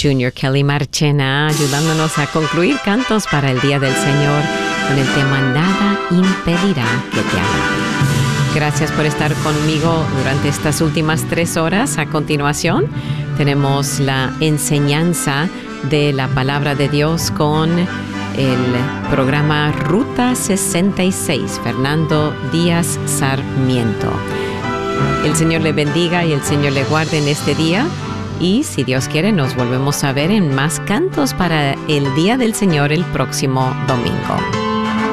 Junior Kelly Marchena, ayudándonos a concluir cantos para el Día del Señor con el tema Nada impedirá que te alabe. Gracias por estar conmigo durante estas últimas 3 horas. A continuación, tenemos la enseñanza de la Palabra de Dios con el programa Ruta 66, Fernando Díaz Sarmiento. El Señor le bendiga y el Señor le guarde en este día. Y si Dios quiere, nos volvemos a ver en más cantos para el Día del Señor el próximo domingo.